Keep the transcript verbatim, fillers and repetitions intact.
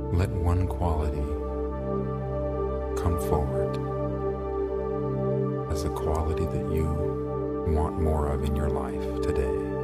Let one quality come forward as a quality that you want more of in your life today.